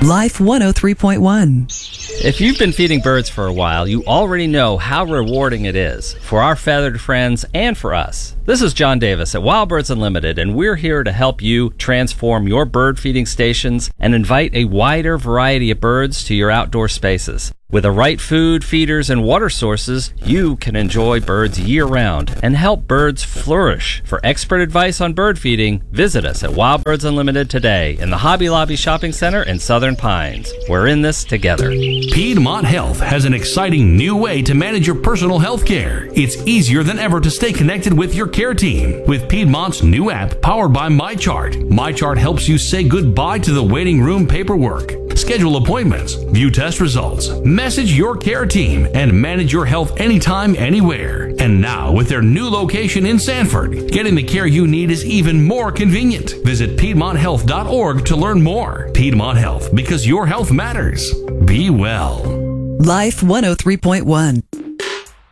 Life 103.1. If you've been feeding birds for a while, you already know how rewarding it is for our feathered friends and for us. This is John Davis at Wild Birds Unlimited, and we're here to help you transform your bird feeding stations and invite a wider variety of birds to your outdoor spaces. With the right food, feeders, and water sources, you can enjoy birds year-round and help birds flourish. For expert advice on bird feeding, visit us at Wild Birds Unlimited today in the Hobby Lobby Shopping Center in Southern Pines. We're in this together. Piedmont Health has an exciting new way to manage your personal health care. It's easier than ever to stay connected with your care team. With Piedmont's new app powered by MyChart, MyChart helps you say goodbye to the waiting room paperwork, schedule appointments, view test results, message your care team, and manage your health anytime, anywhere. And now, with their new location in Sanford, getting the care you need is even more convenient. Visit PiedmontHealth.org to learn more. Piedmont Health, because your health matters. Be well. Life 103.1.